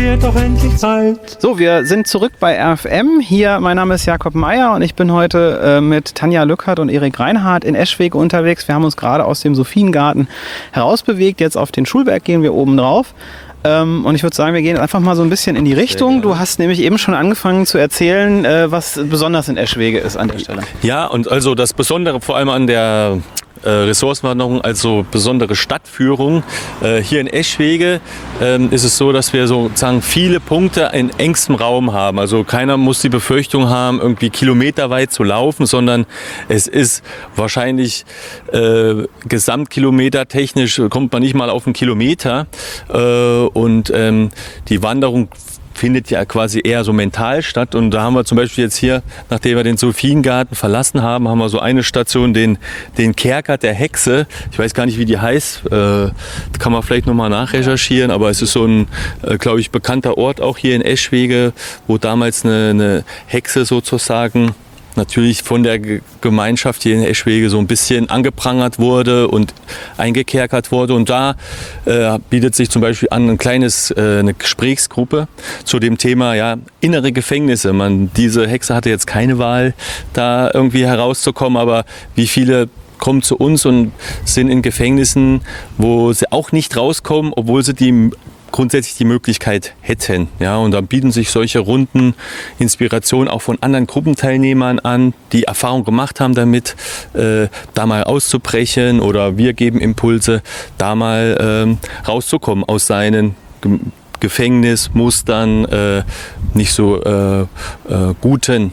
wird doch endlich Zeit. So, wir sind zurück bei RFM. Hier, mein Name ist Jakob Meier und ich bin heute mit Tanja Lückert und Erik Reinhardt in Eschwege unterwegs. Wir haben uns gerade aus dem Sophiengarten herausbewegt. Jetzt auf den Schulberg gehen wir oben drauf. Und ich würde sagen, wir gehen einfach mal so ein bisschen in die Richtung. Du hast nämlich eben schon angefangen zu erzählen, was besonders in Eschwege ist an der Stelle. Ja, und also das Besondere vor allem an der Ressourcenwanderung, also besondere Stadtführung. Hier in Eschwege ist es so, dass wir sozusagen viele Punkte in engstem Raum haben. Also keiner muss die Befürchtung haben, irgendwie kilometerweit zu laufen, sondern es ist wahrscheinlich gesamtkilometertechnisch kommt man nicht mal auf einen Kilometer. Und die Wanderung findet ja quasi eher so mental statt. Und da haben wir zum Beispiel jetzt hier, nachdem wir den Sophiengarten verlassen haben, haben wir so eine Station, den Kerker der Hexe. Ich weiß gar nicht, wie die heißt. Kann man vielleicht nochmal nachrecherchieren. Aber es ist so ein, glaube ich, bekannter Ort auch hier in Eschwege, wo damals eine Hexe sozusagen natürlich von der Gemeinschaft hier in Eschwege so ein bisschen angeprangert wurde und eingekerkert wurde. Und da bietet sich zum Beispiel an eine Gesprächsgruppe zu dem Thema innere Gefängnisse. Diese Hexe hatte jetzt keine Wahl, da irgendwie herauszukommen, aber wie viele kommen zu uns und sind in Gefängnissen, wo sie auch nicht rauskommen, obwohl sie grundsätzlich die Möglichkeit hätten. Ja, und dann bieten sich solche Runden Inspirationen auch von anderen Gruppenteilnehmern an, die Erfahrung gemacht haben damit, da mal auszubrechen, oder wir geben Impulse, da mal rauszukommen aus seinen Gefängnismustern, nicht so guten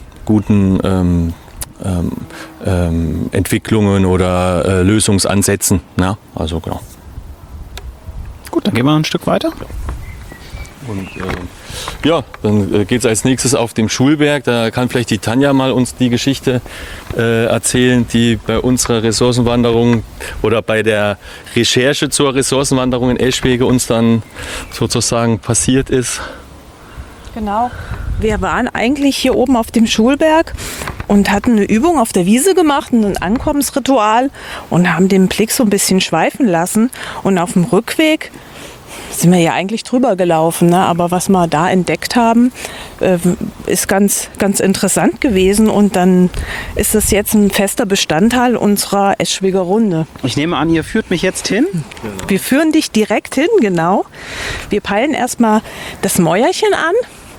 Entwicklungen oder Lösungsansätzen. Ja, also genau. Gut, dann gehen wir ein Stück weiter. Und dann geht es als nächstes auf den Schulberg. Da kann vielleicht die Tanja mal uns die Geschichte erzählen, die bei unserer Ressourcenwanderung oder bei der Recherche zur Ressourcenwanderung in Eschwege uns dann sozusagen passiert ist. Genau. Wir waren eigentlich hier oben auf dem Schulberg und hatten eine Übung auf der Wiese gemacht, ein Ankommensritual, und haben den Blick so ein bisschen schweifen lassen. Und auf dem Rückweg sind wir ja eigentlich drüber gelaufen, ne? Aber was wir da entdeckt haben, ist ganz, ganz interessant gewesen. Und dann ist das jetzt ein fester Bestandteil unserer Eschweger Runde. Ich nehme an, ihr führt mich jetzt hin. Wir führen dich direkt hin, genau. Wir peilen erstmal das Mäuerchen an.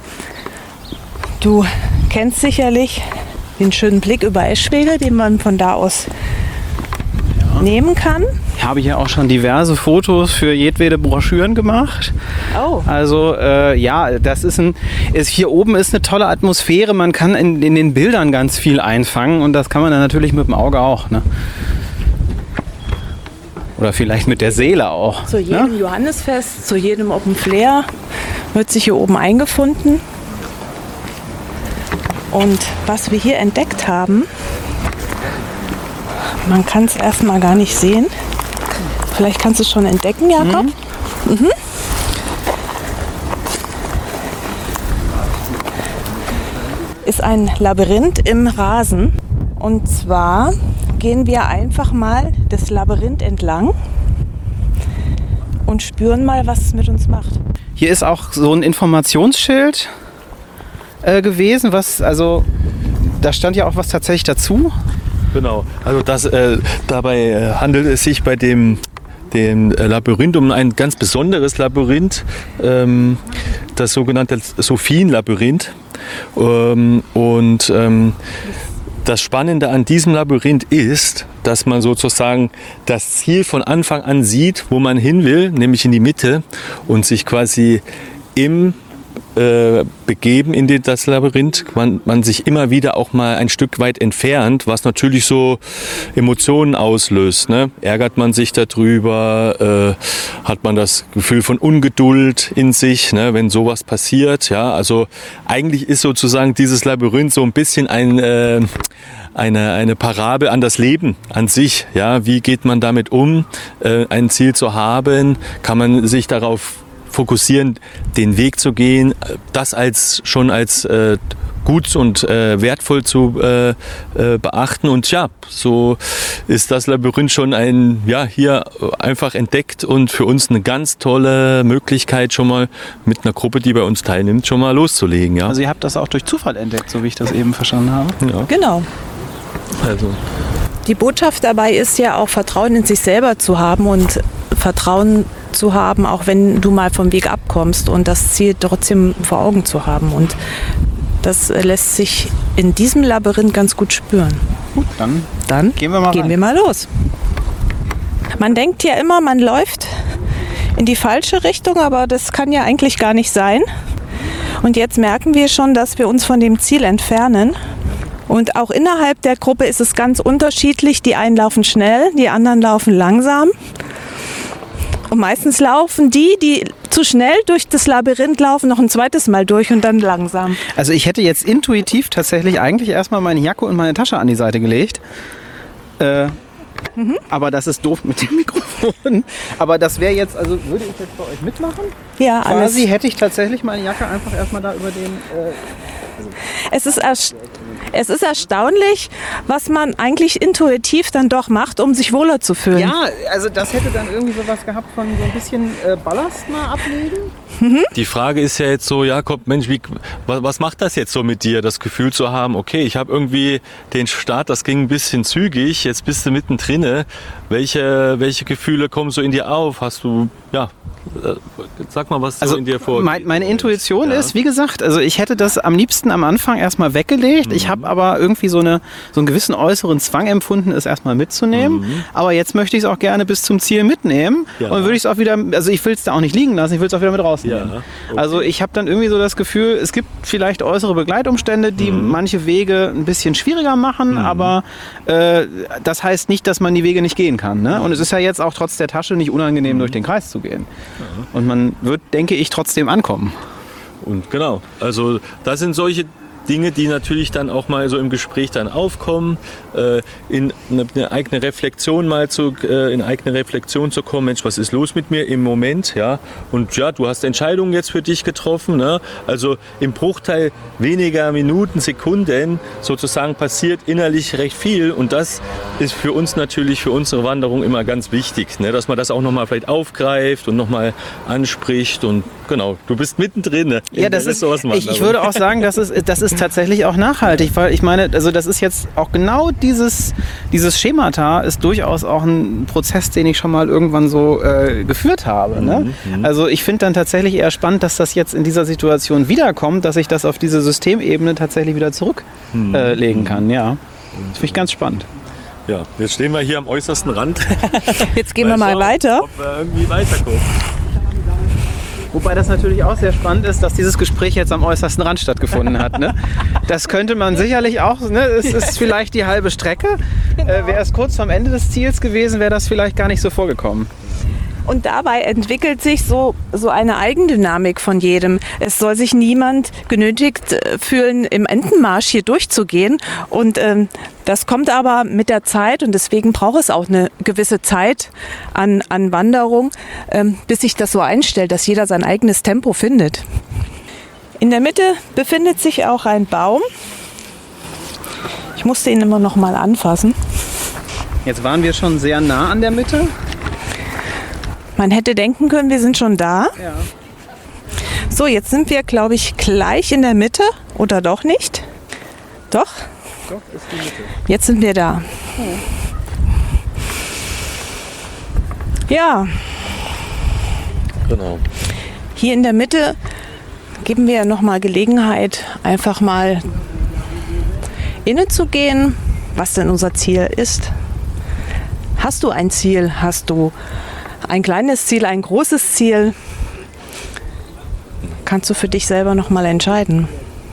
Du kennst sicherlich den schönen Blick über Eschwege, den man von da aus nehmen kann. Ich habe hier auch schon diverse Fotos für jedwede Broschüren gemacht. Oh. Also das hier oben ist eine tolle Atmosphäre. Man kann in den Bildern ganz viel einfangen, und das kann man dann natürlich mit dem Auge auch. Ne? Oder vielleicht mit der Seele auch. Zu jedem Johannisfest, zu jedem Open Flair wird sich hier oben eingefunden. Und was wir hier entdeckt haben, man kann es erstmal gar nicht sehen. Vielleicht kannst du es schon entdecken, Jakob. Mhm. Ist ein Labyrinth im Rasen. Und zwar gehen wir einfach mal das Labyrinth entlang und spüren mal, was es mit uns macht. Hier ist auch so ein Informationsschild gewesen, da stand ja auch was tatsächlich dazu. Genau, also dabei handelt es sich bei dem Labyrinth um ein ganz besonderes Labyrinth, das sogenannte Sophienlabyrinth. Das Spannende an diesem Labyrinth ist, dass man sozusagen das Ziel von Anfang an sieht, wo man hin will, nämlich in die Mitte, und sich quasi begeben in das Labyrinth, man sich immer wieder auch mal ein Stück weit entfernt, was natürlich so Emotionen auslöst. Ne? Ärgert man sich darüber, hat man das Gefühl von Ungeduld in sich, ne? Wenn sowas passiert. Ja? Also eigentlich ist sozusagen dieses Labyrinth so ein bisschen eine Parabel an das Leben an sich. Ja? Wie geht man damit um, ein Ziel zu haben? Kann man sich darauf fokussieren, den Weg zu gehen, das schon als gut und wertvoll zu beachten. Und ja, so ist das Labyrinth schon hier einfach entdeckt und für uns eine ganz tolle Möglichkeit, schon mal mit einer Gruppe, die bei uns teilnimmt, schon mal loszulegen. Ja? Also ihr habt das auch durch Zufall entdeckt, so wie ich das eben verstanden habe. Ja. Genau. Also. Die Botschaft dabei ist ja auch, Vertrauen in sich selber zu haben und Vertrauen zu haben, auch wenn du mal vom Weg abkommst und das Ziel trotzdem vor Augen zu haben. Und das lässt sich in diesem Labyrinth ganz gut spüren. Gut, dann gehen wir mal los. Man denkt ja immer, man läuft in die falsche Richtung, aber das kann ja eigentlich gar nicht sein. Und jetzt merken wir schon, dass wir uns von dem Ziel entfernen. Und auch innerhalb der Gruppe ist es ganz unterschiedlich. Die einen laufen schnell, die anderen laufen langsam. Und meistens laufen die zu schnell durch das Labyrinth laufen, noch ein zweites Mal durch und dann langsam. Also ich hätte jetzt intuitiv tatsächlich eigentlich erstmal meine Jacke und meine Tasche an die Seite gelegt. Aber das ist doof mit dem Mikrofon. Aber das wäre jetzt, also würde ich jetzt bei euch mitmachen? Ja, alles. Quasi hätte ich tatsächlich meine Jacke einfach erstmal da über den... Es ist erstaunlich, was man eigentlich intuitiv dann doch macht, um sich wohler zu fühlen. Ja, also das hätte dann irgendwie sowas gehabt von so ein bisschen Ballast mal ablegen. Die Frage ist ja jetzt so, Jakob, Mensch, was macht das jetzt so mit dir, das Gefühl zu haben, okay, ich habe irgendwie den Start, das ging ein bisschen zügig, jetzt bist du mittendrin. Welche Gefühle kommen so in dir auf? Hast du, sag mal, was so in dir vorgeht. Meine Intuition ist, wie gesagt, also ich hätte das am liebsten am Anfang erstmal weggelegt. Ich habe aber irgendwie so einen gewissen äußeren Zwang empfunden, es erstmal mitzunehmen. Aber jetzt möchte ich es auch gerne bis zum Ziel mitnehmen. Ja. Und würde ich es auch wieder, also ich will es da auch nicht liegen lassen, ich will es auch wieder mit rausnehmen. Ja, okay. Also ich habe dann irgendwie so das Gefühl, es gibt vielleicht äußere Begleitumstände, die manche Wege ein bisschen schwieriger machen, aber das heißt nicht, dass man die Wege nicht gehen kann. Ne? Und es ist ja jetzt auch trotz der Tasche nicht unangenehm, durch den Kreis zu gehen. Und man wird, denke ich, trotzdem ankommen. Und genau, also das sind solche Dinge, die natürlich dann auch mal so im Gespräch dann aufkommen, in eine eigene Reflexion zu kommen. Mensch, was ist los mit mir im Moment? Ja? Und ja, du hast Entscheidungen jetzt für dich getroffen. Ne? Also im Bruchteil weniger Minuten, Sekunden sozusagen passiert innerlich recht viel. Und das ist für uns natürlich, für unsere Wanderung immer ganz wichtig, ne? Dass man das auch nochmal vielleicht aufgreift und nochmal anspricht. Und genau, du bist mittendrin. Ne? Ja, ich würde auch sagen, das ist tatsächlich auch nachhaltig, weil ich meine, also das ist jetzt auch genau dieses Schemata ist durchaus auch ein Prozess, den ich schon mal irgendwann so geführt habe. Ne? Also ich finde dann tatsächlich eher spannend, dass das jetzt in dieser Situation wiederkommt, dass ich das auf diese Systemebene tatsächlich wieder zurücklegen kann. Ja, das finde ich ganz spannend. Ja, jetzt stehen wir hier am äußersten Rand. Jetzt gehen wir mal weiter. Ob wir irgendwie weiterkommen. Wobei das natürlich auch sehr spannend ist, dass dieses Gespräch jetzt am äußersten Rand stattgefunden hat. Ne? Das könnte man sicherlich auch, ne? Es ist vielleicht die halbe Strecke. Genau. Wäre es kurz vorm Ende des Ziels gewesen, wäre das vielleicht gar nicht so vorgekommen. Und dabei entwickelt sich so eine Eigendynamik von jedem. Es soll sich niemand genötigt fühlen, im Entenmarsch hier durchzugehen. Und das kommt aber mit der Zeit und deswegen braucht es auch eine gewisse Zeit an Wanderung, bis sich das so einstellt, dass jeder sein eigenes Tempo findet. In der Mitte befindet sich auch ein Baum. Ich musste ihn immer noch mal anfassen. Jetzt waren wir schon sehr nah an der Mitte. Man hätte denken können, wir sind schon da. Ja. So, jetzt sind wir, glaube ich, gleich in der Mitte. Oder doch nicht? Doch? Doch, ist die Mitte. Jetzt sind wir da. Ja. Genau. Hier in der Mitte geben wir nochmal Gelegenheit, einfach mal innezugehen, was denn unser Ziel ist. Hast du ein Ziel? Hast du ein kleines Ziel, ein großes Ziel? Kannst du für dich selber noch mal entscheiden.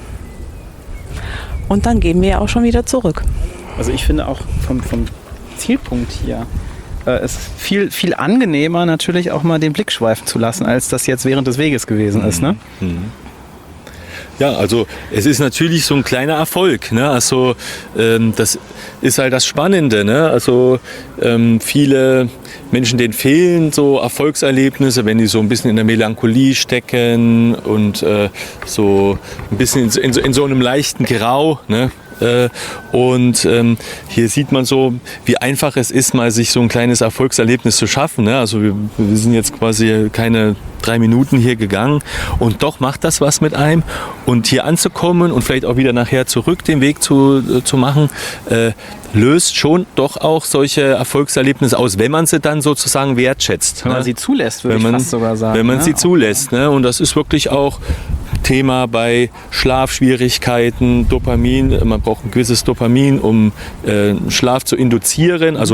Und dann gehen wir auch schon wieder zurück. Also ich finde auch vom Zielpunkt hier ist viel angenehmer natürlich auch mal den Blick schweifen zu lassen, als das jetzt während des Weges gewesen ist. Ne? Ja, also es ist natürlich so ein kleiner Erfolg. Ne? Also das ist halt das Spannende. Ne? Also viele Menschen, denen fehlen so Erfolgserlebnisse, wenn die so ein bisschen in der Melancholie stecken und so ein bisschen in so einem leichten Grau, ne? Und hier sieht man so, wie einfach es ist, mal sich so ein kleines Erfolgserlebnis zu schaffen. Ne? Also wir sind jetzt quasi keine 3 Minuten hier gegangen und doch macht das was mit einem. Und hier anzukommen und vielleicht auch wieder nachher zurück den Weg zu machen, löst schon doch auch solche Erfolgserlebnisse aus, wenn man sie dann sozusagen wertschätzt. Wenn man sie zulässt, würde ich fast sogar sagen. Wenn man ne? sie zulässt. Ne? Und das ist wirklich auch Thema bei Schlafschwierigkeiten, Dopamin. Man braucht ein gewisses Dopamin, um Schlaf zu induzieren. Also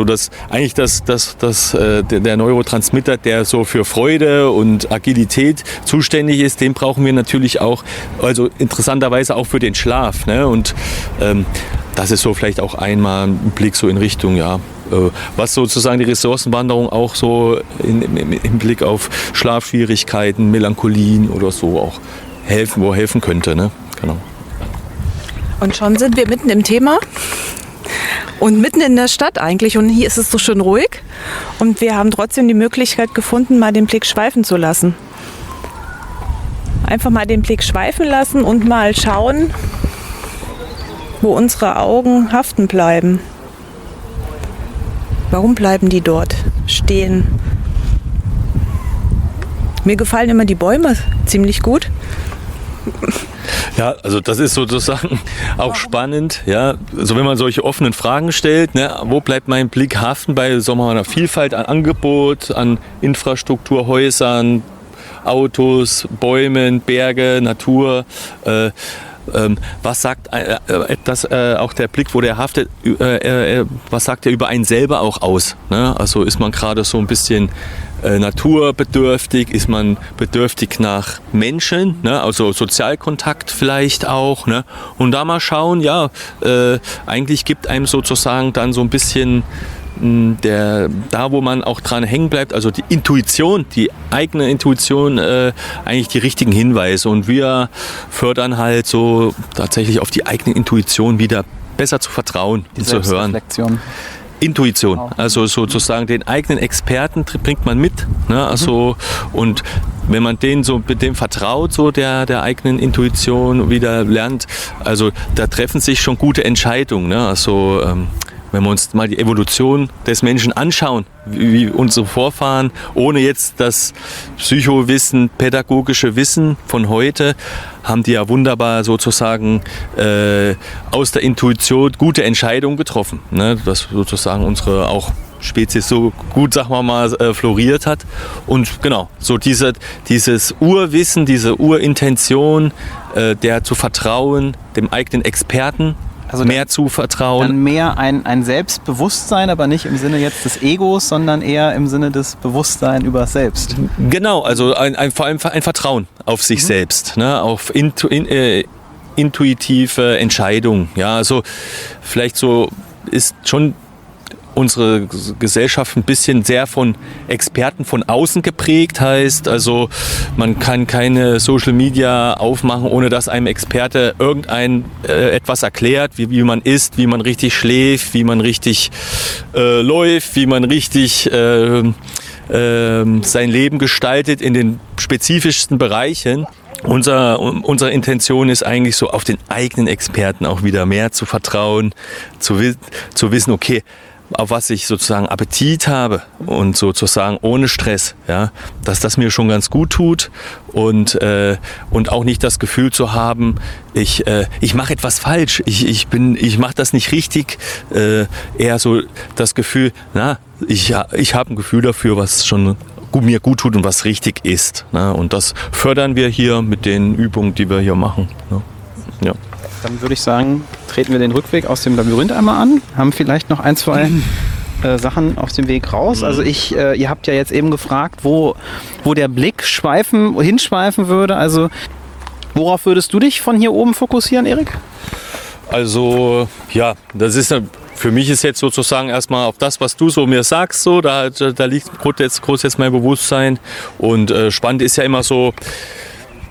der Neurotransmitter, der so für Freude und Agilität zuständig ist, den brauchen wir natürlich auch, also interessanterweise auch für den Schlaf. Ne? Und das ist so vielleicht auch einmal ein Blick so in Richtung, ja, was sozusagen die Ressourcenwanderung auch so im Blick auf Schlafschwierigkeiten, Melancholien oder so auch helfen könnte. Ne? Genau. Und schon sind wir mitten im Thema und mitten in der Stadt eigentlich. Und hier ist es so schön ruhig. Und wir haben trotzdem die Möglichkeit gefunden, mal den Blick schweifen zu lassen. Einfach mal den Blick schweifen lassen und mal schauen, wo unsere Augen haften bleiben. Warum bleiben die dort stehen? Mir gefallen immer die Bäume ziemlich gut. Ja, also das ist sozusagen auch spannend, ja. Also wenn man solche offenen Fragen stellt, ne, wo bleibt mein Blick haften bei so einer Vielfalt an Angebot, an Infrastruktur, Häusern, Autos, Bäumen, Berge, Natur. Was sagt auch der Blick, wo der haftet, was sagt er über einen selber auch aus? Ne? Also ist man gerade so ein bisschen naturbedürftig, ist man bedürftig nach Menschen, ne? Also Sozialkontakt vielleicht auch. Ne? Und da mal schauen, ja, eigentlich gibt einem sozusagen dann so ein bisschen da, wo man auch dran hängen bleibt, also die Intuition, die eigene Intuition, eigentlich die richtigen Hinweise. Und wir fördern halt so tatsächlich auf die eigene Intuition wieder besser zu vertrauen und zu hören. Intuition, also sozusagen den eigenen Experten bringt man mit, ne? Also und wenn man mit dem vertraut, so der eigenen Intuition wieder lernt, also da treffen sich schon gute Entscheidungen, ne? Also wenn wir uns mal die Evolution des Menschen anschauen, wie unsere Vorfahren, ohne jetzt das Psychowissen, pädagogische Wissen von heute, haben die ja wunderbar sozusagen aus der Intuition gute Entscheidungen getroffen. Ne? Dass sozusagen unsere auch Spezies so gut, sagen wir mal, floriert hat. Und genau, so dieses Urwissen, diese Urintention, der zu vertrauen, dem eigenen Experten, also mehr zu vertrauen. Dann mehr ein Selbstbewusstsein, aber nicht im Sinne jetzt des Egos, sondern eher im Sinne des Bewusstseins über Selbst. Genau, also vor allem ein Vertrauen auf sich selbst, ne? Auf intuitive Entscheidungen. Ja, also vielleicht so ist schon unsere Gesellschaft ein bisschen sehr von Experten von außen geprägt, heißt also, man kann keine Social Media aufmachen, ohne dass einem Experte etwas erklärt, wie man isst, wie man richtig schläft, wie man richtig läuft, wie man richtig sein Leben gestaltet in den spezifischsten Bereichen. Unsere Intention ist eigentlich so, auf den eigenen Experten auch wieder mehr zu vertrauen, zu wissen, okay, auf was ich sozusagen Appetit habe und sozusagen ohne Stress, ja, dass das mir schon ganz gut tut und auch nicht das Gefühl zu haben, ich mache etwas falsch, ich mache das nicht richtig, eher so das Gefühl, ich habe ein Gefühl dafür, was schon mir gut tut und was richtig ist, ne? Und das fördern wir hier mit den Übungen, die wir hier machen, ne? Ja. Dann würde ich sagen, treten wir den Rückweg aus dem Labyrinth einmal an, haben vielleicht noch 1, 2 Sachen auf dem Weg raus. Also ihr habt ja jetzt eben gefragt, wo der Blick hinschweifen würde. Also worauf würdest du dich von hier oben fokussieren, Erik? Also ja, das ist für mich ist jetzt sozusagen erstmal auf das, was du so mir sagst, so da liegt groß jetzt mein Bewusstsein. Und spannend ist ja immer so,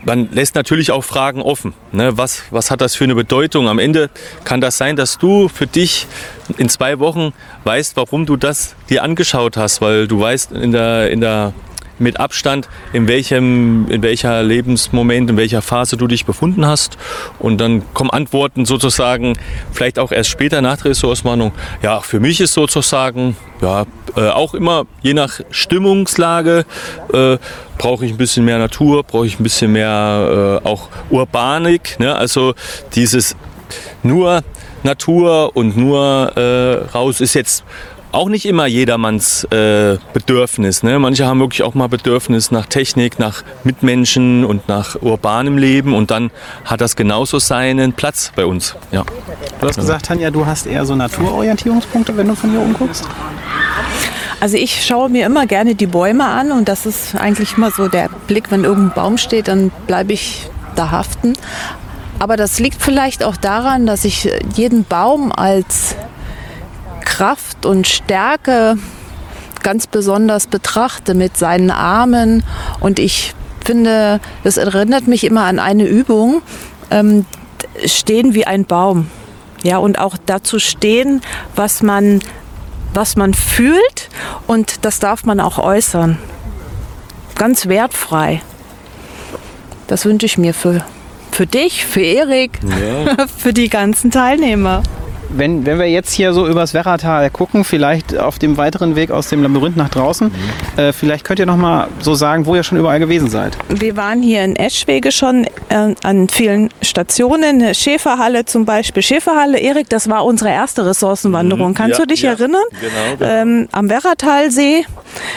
man lässt natürlich auch Fragen offen. Ne? Was hat das für eine Bedeutung? Am Ende kann das sein, dass du für dich in 2 Wochen weißt, warum du das dir angeschaut hast, weil du weißt mit Abstand, in welcher Lebensmoment, in welcher Phase du dich befunden hast. Und dann kommen Antworten sozusagen vielleicht auch erst später nach der Ressourcenwanderung. Ja, für mich ist sozusagen, auch immer je nach Stimmungslage, brauche ich ein bisschen mehr Natur, brauche ich ein bisschen mehr auch Urbanik. Ne? Also dieses nur Natur und nur raus ist jetzt auch nicht immer jedermanns Bedürfnis. Ne? Manche haben wirklich auch mal Bedürfnis nach Technik, nach Mitmenschen und nach urbanem Leben. Und dann hat das genauso seinen Platz bei uns. Ja. Du hast gesagt, Tanja, du hast eher so Naturorientierungspunkte, wenn du von hier umguckst? Also ich schaue mir immer gerne die Bäume an und das ist eigentlich immer so der Blick, wenn irgendein Baum steht, dann bleibe ich da haften. Aber das liegt vielleicht auch daran, dass ich jeden Baum als Kraft und Stärke ganz besonders betrachte mit seinen Armen. Und ich finde, das erinnert mich immer an eine Übung, stehen wie ein Baum. Ja, und auch dazu stehen, was man fühlt, und das darf man auch äußern. Ganz wertfrei. Das wünsche ich mir für dich, für Erik, für die ganzen Teilnehmer. Wenn wir jetzt hier so übers Werratal gucken, vielleicht auf dem weiteren Weg aus dem Labyrinth nach draußen, vielleicht könnt ihr noch mal so sagen, wo ihr schon überall gewesen seid. Wir waren hier in Eschwege schon an vielen Stationen, Schäferhalle zum Beispiel. Schäferhalle, Erik, das war unsere erste Ressourcenwanderung. Kannst du dich erinnern? Genau. Am Werratalsee.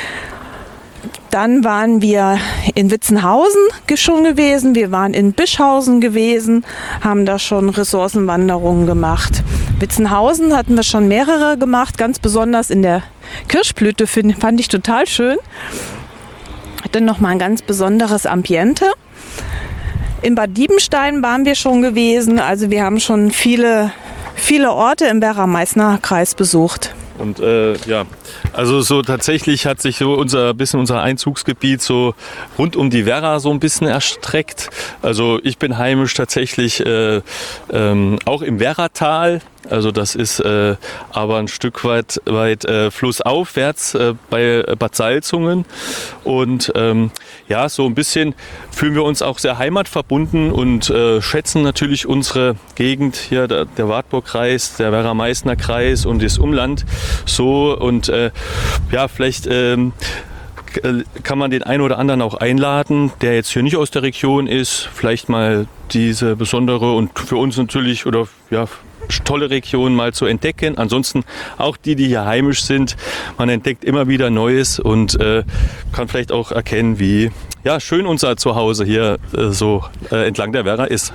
Dann waren wir in Witzenhausen schon gewesen, wir waren in Bischhausen gewesen, haben da schon Ressourcenwanderungen gemacht. Witzenhausen hatten wir schon mehrere gemacht, ganz besonders in der Kirschblüte fand ich total schön. Dann nochmal ein ganz besonderes Ambiente. In Bad Diebenstein waren wir schon gewesen, also wir haben schon viele Orte im Werra-Meißner-Kreis besucht. Und also so tatsächlich hat sich so unser Einzugsgebiet so rund um die Werra so ein bisschen erstreckt. Also ich bin heimisch tatsächlich auch im Werratal. Also das ist aber ein Stück weit flussaufwärts bei Bad Salzungen. Und so ein bisschen fühlen wir uns auch sehr heimatverbunden und schätzen natürlich unsere Gegend hier, der Wartburgkreis, der Werra-Meißner-Kreis und das Umland so. Und vielleicht kann man den einen oder anderen auch einladen, der jetzt hier nicht aus der Region ist, vielleicht mal diese besondere und für uns natürlich tolle Region mal zu entdecken. Ansonsten auch die hier heimisch sind. Man entdeckt immer wieder Neues und kann vielleicht auch erkennen, wie schön unser Zuhause hier entlang der Werra ist.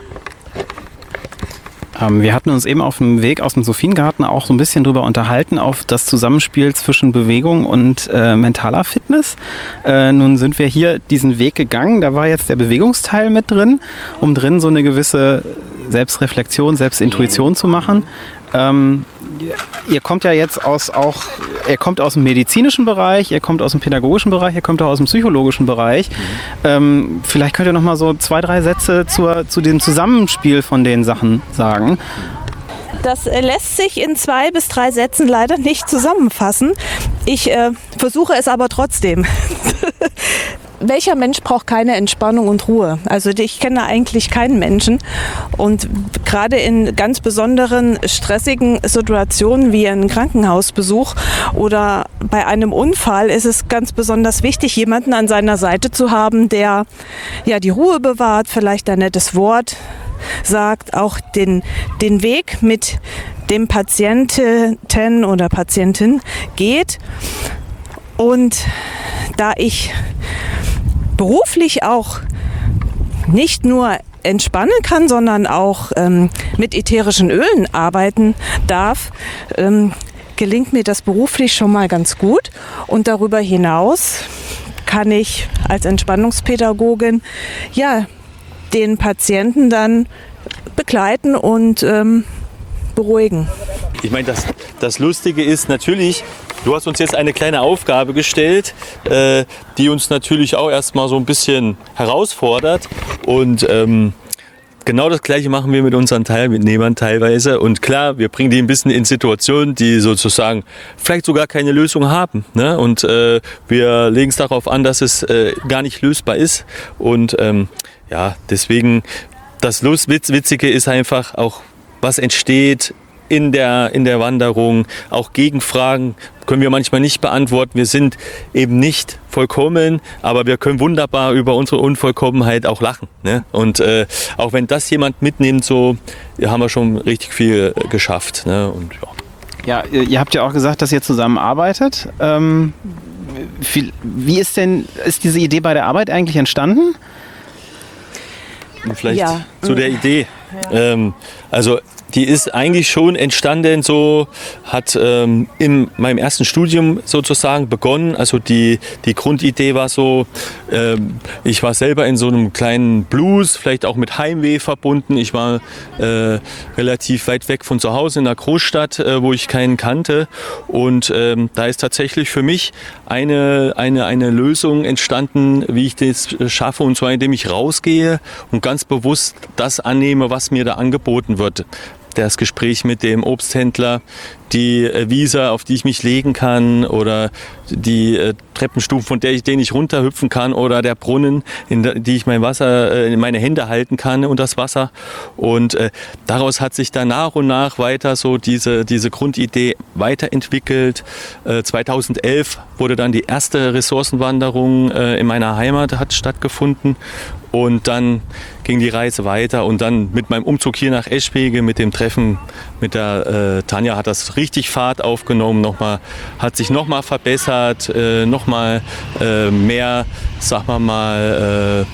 Wir hatten uns eben auf dem Weg aus dem Sophiengarten auch so ein bisschen drüber unterhalten, auf das Zusammenspiel zwischen Bewegung und mentaler Fitness. Nun sind wir hier diesen Weg gegangen, da war jetzt der Bewegungsteil mit drin, um drin so eine gewisse Selbstreflexion, Selbstintuition zu machen. Ihr kommt ja jetzt aus dem medizinischen Bereich, ihr kommt aus dem pädagogischen Bereich, ihr kommt auch aus dem psychologischen Bereich. Vielleicht könnt ihr noch mal so 2, 3 Sätze zu dem Zusammenspiel von den Sachen sagen. Das lässt sich in 2 bis 3 Sätzen leider nicht zusammenfassen. Ich versuche es aber trotzdem. Welcher Mensch braucht keine Entspannung und Ruhe? Also ich kenne eigentlich keinen Menschen. Und gerade in ganz besonderen stressigen Situationen wie ein Krankenhausbesuch oder bei einem Unfall ist es ganz besonders wichtig, jemanden an seiner Seite zu haben, der die Ruhe bewahrt, vielleicht ein nettes Wort sagt, auch den Weg mit dem Patienten oder Patientin geht. Und da ich beruflich auch nicht nur entspannen kann, sondern auch mit ätherischen Ölen arbeiten darf, gelingt mir das beruflich schon mal ganz gut. Und darüber hinaus kann ich als Entspannungspädagogin den Patienten dann begleiten und beruhigen. Ich meine, das Lustige ist natürlich, du hast uns jetzt eine kleine Aufgabe gestellt, die uns natürlich auch erstmal so ein bisschen herausfordert. Und genau das Gleiche machen wir mit unseren Teilnehmern teilweise. Und klar, wir bringen die ein bisschen in Situationen, die sozusagen vielleicht sogar keine Lösung haben. Ne? Und wir legen es darauf an, dass es gar nicht lösbar ist. Und ja, deswegen, das Witzige ist einfach auch, was entsteht in der Wanderung. Auch Gegenfragen können wir manchmal nicht beantworten. Wir sind eben nicht vollkommen, aber wir können wunderbar über unsere Unvollkommenheit auch lachen. Ne? Und auch wenn das jemand mitnimmt, so haben wir schon richtig viel geschafft. Ne? Und, ja, ihr habt ja auch gesagt, dass ihr zusammenarbeitet. Wie ist diese Idee bei der Arbeit eigentlich entstanden? Vielleicht zu der Idee. Ja. Also die ist eigentlich schon entstanden, hat in meinem ersten Studium sozusagen begonnen. Also die Grundidee war so, ich war selber in so einem kleinen Blues, vielleicht auch mit Heimweh verbunden. Ich war relativ weit weg von zu Hause in einer Großstadt, wo ich keinen kannte. Und da ist tatsächlich für mich eine Lösung entstanden, wie ich das schaffe. Und zwar indem ich rausgehe und ganz bewusst das annehme, was mir da angeboten wird. Das Gespräch mit dem Obsthändler, die Wiese, auf die ich mich legen kann, oder die Treppenstufen, von denen ich runterhüpfen kann, oder der Brunnen, in die ich mein Wasser in meine Hände halten kann und das Wasser. Und daraus hat sich dann nach und nach weiter so diese Grundidee weiterentwickelt. 2011 wurde dann die erste Ressourcenwanderung in meiner Heimat hat stattgefunden. Und dann ging die Reise weiter und dann mit meinem Umzug hier nach Eschwege, mit dem Treffen mit der Tanja, hat das richtig Fahrt aufgenommen, hat sich nochmal verbessert, nochmal mehr, sagen wir mal,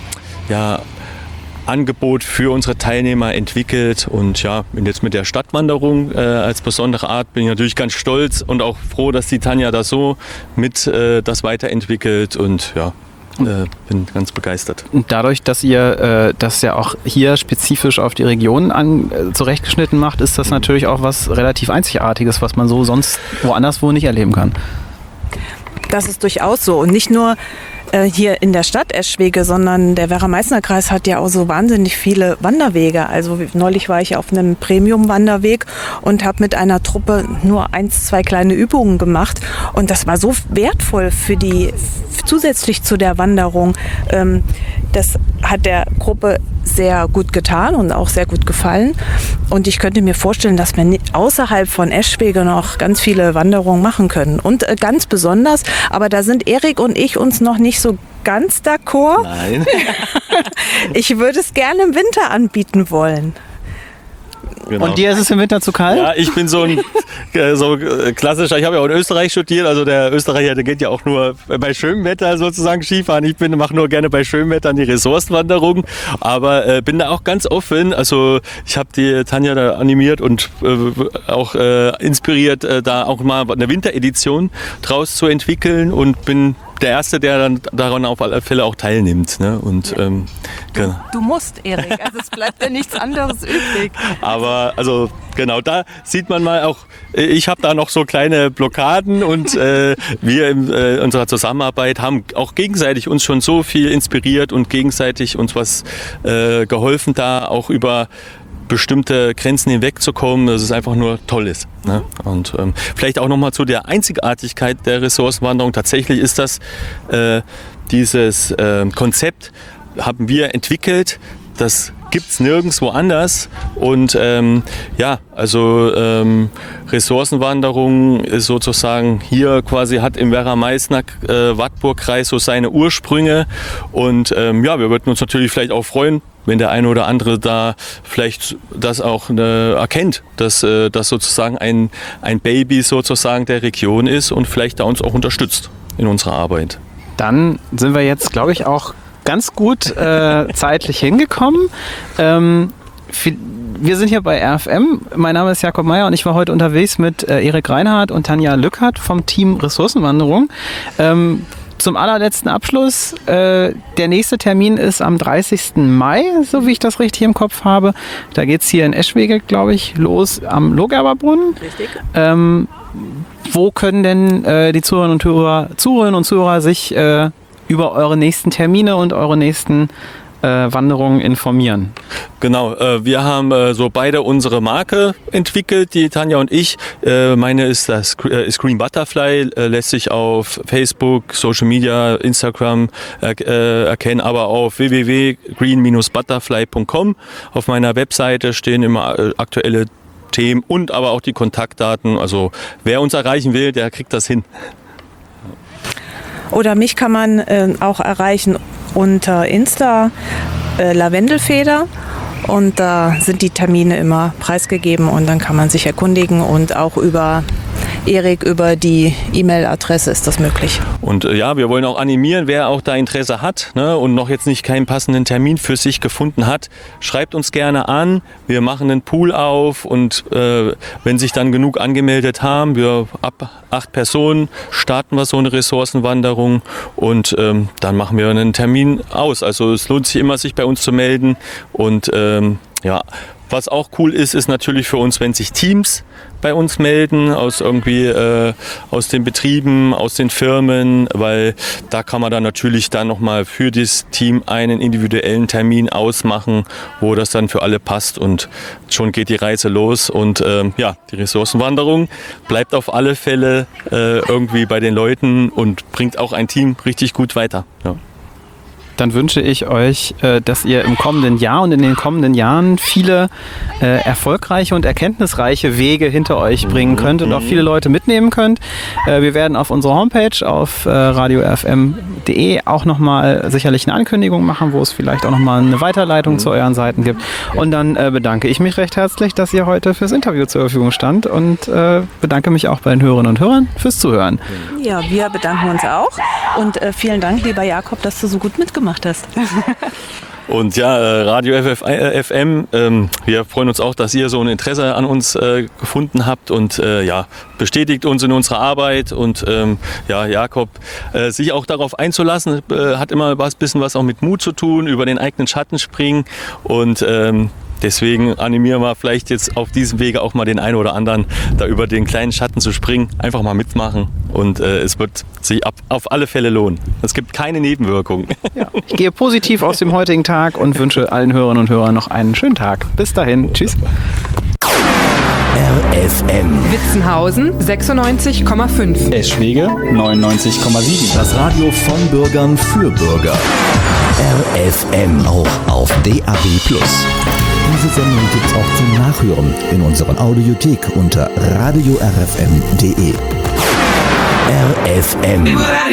Angebot für unsere Teilnehmer entwickelt. Und ja, jetzt mit der Stadtwanderung als besondere Art bin ich natürlich ganz stolz und auch froh, dass die Tanja da so mit das weiterentwickelt und ja. Bin ganz begeistert. Und dadurch, dass ihr das ja auch hier spezifisch auf die Region zurechtgeschnitten macht, ist das natürlich auch was relativ Einzigartiges, was man so sonst woanders nicht erleben kann. Das ist durchaus so. Und nicht nur hier in der Stadt Eschwege, sondern der Werra-Meißner-Kreis hat ja auch so wahnsinnig viele Wanderwege. Also neulich war ich auf einem Premium-Wanderweg und habe mit einer Truppe nur 2 kleine Übungen gemacht. Und das war so wertvoll zusätzlich zu der Wanderung. Das hat der Gruppe sehr gut getan und auch sehr gut gefallen. Und ich könnte mir vorstellen, dass wir außerhalb von Eschwege noch ganz viele Wanderungen machen können. Und ganz besonders, aber da sind Erik und ich uns noch nicht so ganz d'accord. Nein. Ich würde es gerne im Winter anbieten wollen. Genau. Und dir ist es im Winter zu kalt? Ja, ich bin so ein klassischer, ich habe ja auch in Österreich studiert, also der Österreicher, der geht ja auch nur bei schönem Wetter sozusagen Skifahren. Ich mache nur gerne bei schönem Wetter die Ressourcenwanderung, aber bin da auch ganz offen. Also ich habe die Tanja da animiert und auch inspiriert, da auch mal eine Winteredition draus zu entwickeln und bin der Erste, der dann daran auf alle Fälle auch teilnimmt. Ne? Und, genau. Du musst, Erik, also es bleibt ja nichts anderes übrig. Aber also genau, da sieht man mal auch, ich habe da noch so kleine Blockaden und wir in unserer Zusammenarbeit haben auch gegenseitig uns schon so viel inspiriert und gegenseitig uns was geholfen, da auch über bestimmte Grenzen hinwegzukommen, dass es einfach nur toll ist. Ne? Und vielleicht auch nochmal zu der Einzigartigkeit der Ressourcenwanderung. Tatsächlich ist das dieses Konzept haben wir entwickelt. Das gibt es nirgendwo anders. Und Ressourcenwanderung ist sozusagen hier quasi, hat im Werra-Meißner-Wartburg-Kreis so seine Ursprünge. Und wir würden uns natürlich vielleicht auch freuen, wenn der eine oder andere da vielleicht das auch erkennt, dass das sozusagen ein Baby sozusagen der Region ist und vielleicht da uns auch unterstützt in unserer Arbeit. Dann sind wir jetzt, glaube ich, auch ganz gut zeitlich hingekommen. Wir sind hier bei RFM. Mein Name ist Jakob Meier und ich war heute unterwegs mit Erik Reinhardt und Tanja Lückhardt vom Team Ressourcenwanderung. Zum allerletzten Abschluss, der nächste Termin ist am 30. Mai, so wie ich das richtig im Kopf habe. Da geht es hier in Eschwege, glaube ich, los am Lohgerberbrunnen. Richtig. wo können denn die Zuhörerinnen und Zuhörer sich über eure nächsten Termine und eure nächsten Wanderungen informieren? Genau, wir haben so beide unsere Marke entwickelt, die Tanja und ich. Meine ist das Green Butterfly, lässt sich auf Facebook, Social Media, Instagram erkennen, aber auf www.green-butterfly.com. Auf meiner Webseite stehen immer aktuelle Themen und aber auch die Kontaktdaten. Also wer uns erreichen will, der kriegt das hin. Oder mich kann man auch erreichen unter Insta Lavendelfeder. Und da sind die Termine immer preisgegeben und dann kann man sich erkundigen und auch über Erik, über die E-Mail-Adresse ist das möglich. Und ja, wir wollen auch animieren, wer auch da Interesse hat, ne, und noch jetzt nicht keinen passenden Termin für sich gefunden hat, schreibt uns gerne an. Wir machen einen Pool auf und wenn sich dann genug angemeldet haben, wir ab 8 Personen starten wir so eine Ressourcenwanderung und dann machen wir einen Termin aus. Also es lohnt sich immer, sich bei uns zu melden und ja, was auch cool ist, ist natürlich für uns, wenn sich Teams bei uns melden, aus den Betrieben, aus den Firmen, weil da kann man dann natürlich dann nochmal für das Team einen individuellen Termin ausmachen, wo das dann für alle passt und schon geht die Reise los und ja, die Ressourcenwanderung bleibt auf alle Fälle irgendwie bei den Leuten und bringt auch ein Team richtig gut weiter. Ja. Dann wünsche ich euch, dass ihr im kommenden Jahr und in den kommenden Jahren viele erfolgreiche und erkenntnisreiche Wege hinter euch bringen könnt und auch viele Leute mitnehmen könnt. Wir werden auf unserer Homepage auf radiorfm.de auch nochmal sicherlich eine Ankündigung machen, wo es vielleicht auch nochmal eine Weiterleitung zu euren Seiten gibt. Und dann bedanke ich mich recht herzlich, dass ihr heute fürs Interview zur Verfügung stand und bedanke mich auch bei den Hörerinnen und Hörern fürs Zuhören. Ja, wir bedanken uns auch und vielen Dank, lieber Jakob, dass du so gut mitgemacht hast. Und ja, Radio FM, wir freuen uns auch, dass ihr so ein Interesse an uns gefunden habt und ja, bestätigt uns in unserer Arbeit und ja, Jakob, sich auch darauf einzulassen, hat immer ein bisschen was auch mit Mut zu tun, über den eigenen Schatten springen und deswegen animieren wir vielleicht jetzt auf diesem Wege auch mal den einen oder anderen, da über den kleinen Schatten zu springen, einfach mal mitmachen und es wird sich auf alle Fälle lohnen. Es gibt keine Nebenwirkungen. Ja. Ich gehe positiv aus dem heutigen Tag und wünsche allen Hörerinnen und Hörern noch einen schönen Tag. Bis dahin, tschüss. RFM Witzenhausen 96,5. Eschwege 99,7. Das Radio von Bürgern für Bürger. RFM auch auf DAB+. Diese Sendung gibt's auch zum Nachhören in unseren Audiothek unter radiorfm.de. RFM